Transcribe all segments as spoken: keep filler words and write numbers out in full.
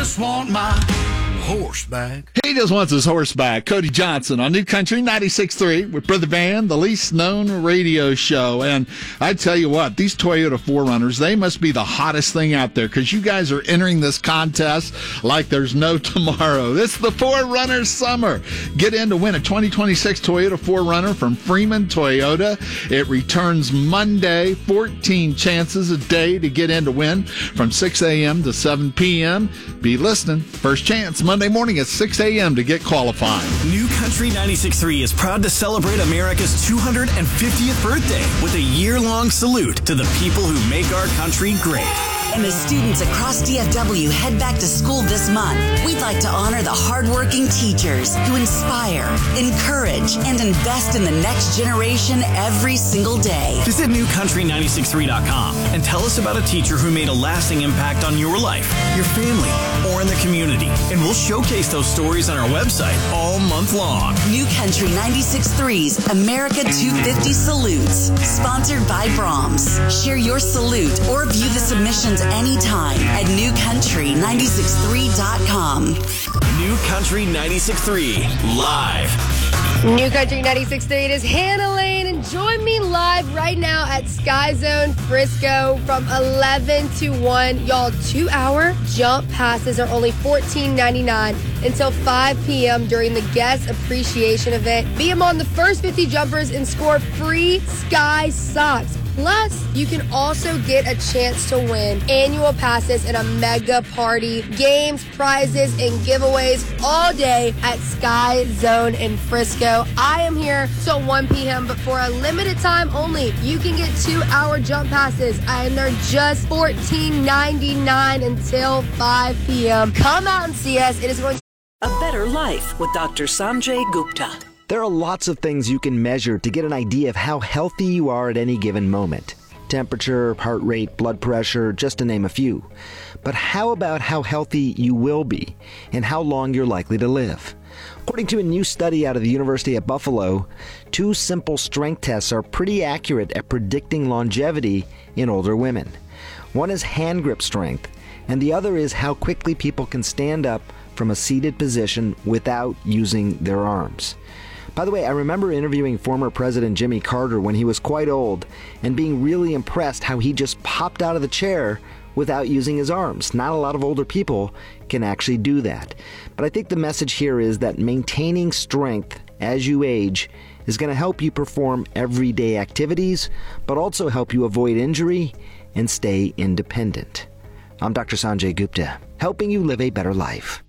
Just want my horse back. He just wants his horse back. Cody Johnson on New Country ninety-six point three with Brother Van, the least known radio show. And I tell you what, these Toyota four runners, they must be the hottest thing out there because you guys are entering this contest like there's no tomorrow. This is the four runner summer. Get in to win a twenty twenty-six Toyota four runner from Freeman Toyota. It returns Monday, fourteen chances a day to get in to win from six a.m. to seven p.m. Be listening. First chance Monday morning at six a.m. to get qualified. New Country ninety-six point three is proud to celebrate America's two hundred fiftieth birthday with a year-long salute to the people who make our country great. And as students across D F W head back to school this month, we'd like to honor the hardworking teachers who inspire, encourage, and invest in the next generation every single day. Visit new country nine six three dot com and tell us about a teacher who made a lasting impact on your life, your family, or in the community. And we'll showcase those stories on our website all month long. New Country ninety-six point three's America two fifty Salutes, sponsored by Brahms. Share your salute or view the submissions anytime at new country nine six three dot com. New Country ninety-six point three, live. New Country ninety-six point three, it is Hannah Lane, and join me live right now at Sky Zone Frisco from eleven to one. Y'all, two-hour jump passes are only fourteen ninety-nine until five p.m. during the guest appreciation event. Be among the first fifty jumpers and score free Sky socks. Plus, you can also get a chance to win annual passes and a mega party, games, prizes, and giveaways all day at Sky Zone in Frisco. I am here till one p.m., but for a limited time only, you can get two-hour jump passes, and they're just fourteen ninety-nine until five p.m. Come out and see us. It is going to A Better Life with Doctor Sanjay Gupta. There are lots of things you can measure to get an idea of how healthy you are at any given moment. Temperature, heart rate, blood pressure, just to name a few. But how about how healthy you will be and how long you're likely to live? According to a new study out of the University at Buffalo, two simple strength tests are pretty accurate at predicting longevity in older women. One is hand grip strength, and the other is how quickly people can stand up from a seated position without using their arms. By the way, I remember interviewing former President Jimmy Carter when he was quite old and being really impressed how he just popped out of the chair without using his arms. Not a lot of older people can actually do that. But I think the message here is that maintaining strength as you age is going to help you perform everyday activities, but also help you avoid injury and stay independent. I'm Doctor Sanjay Gupta, helping you live a better life.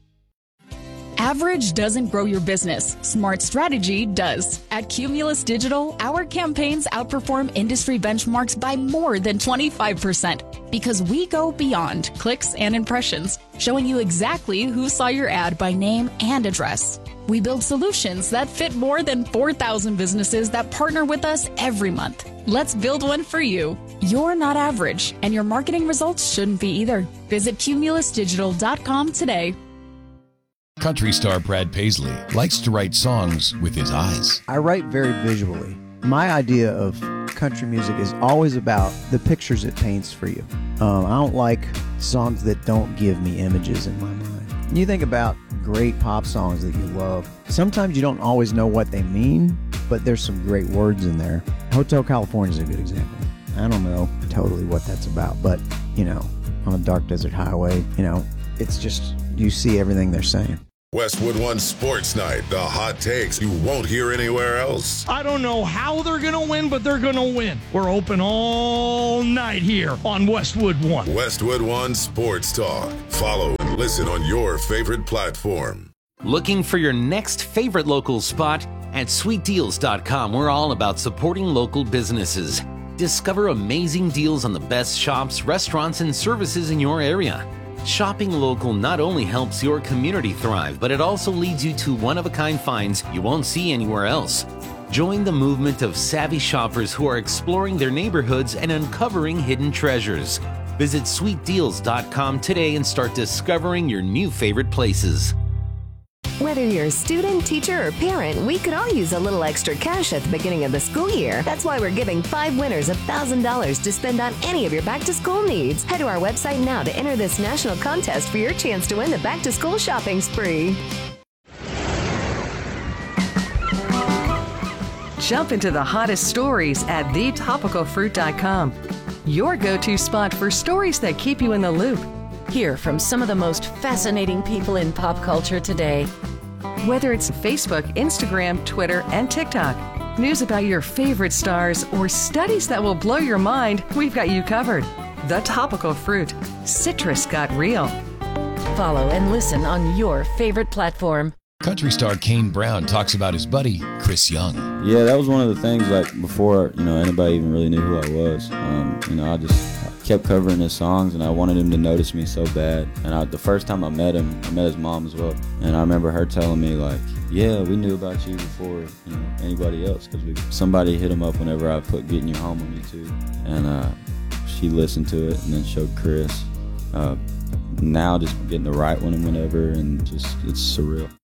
Average doesn't grow your business. Smart strategy does. At Cumulus Digital, our campaigns outperform industry benchmarks by more than twenty-five percent because we go beyond clicks and impressions, showing you exactly who saw your ad by name and address. We build solutions that fit more than four thousand businesses that partner with us every month. Let's build one for you. You're not average, and your marketing results shouldn't be either. Visit cumulus digital dot com today. Country star Brad Paisley likes to write songs with his eyes. I write very visually. My idea of country music is always about the pictures it paints for you. Um, I don't like songs that don't give me images in my mind. When you think about great pop songs that you love, sometimes you don't always know what they mean, but there's some great words in there. Hotel California is a good example. I don't know totally what that's about, but, you know, on a dark desert highway, you know, it's just, you see everything they're saying. Westwood One Sports Night, the hot takes you won't hear anywhere else. I don't know how they're going to win, but they're going to win. We're open all night here on Westwood One. Westwood One Sports Talk. Follow and listen on your favorite platform. Looking for your next favorite local spot? At sweet deals dot com, we're all about supporting local businesses. Discover amazing deals on the best shops, restaurants, and services in your area. Shopping local not only helps your community thrive, but it also leads you to one-of-a-kind finds you won't see anywhere else. Join the movement of savvy shoppers who are exploring their neighborhoods and uncovering hidden treasures. Visit sweet deals dot com today and start discovering your new favorite places. Whether you're a student, teacher, or parent, we could all use a little extra cash at the beginning of the school year. That's why we're giving five winners one thousand dollars to spend on any of your back-to-school needs. Head to our website now to enter this national contest for your chance to win the back-to-school shopping spree. Jump into the hottest stories at the topical fruit dot com. Your go-to spot for stories that keep you in the loop. Hear from some of the most fascinating people in pop culture today. Whether it's Facebook, Instagram, Twitter, and TikTok, news about your favorite stars, or studies that will blow your mind, we've got you covered. The Topical Fruit. Citrus got real. Follow and listen on your favorite platform. Country star Kane Brown talks about his buddy, Chris Young. Yeah, that was one of the things, like, before, you know, anybody even really knew who I was. Um, you know, I just kept covering his songs, and I wanted him to notice me so bad. And I, the first time I met him, I met his mom as well. And I remember her telling me, like, yeah, we knew about you before, you know, anybody else, because somebody hit him up whenever I put Getting You Home on YouTube. And uh, she listened to it and then showed Chris. Uh, now just getting to write one whenever, and just, it's surreal.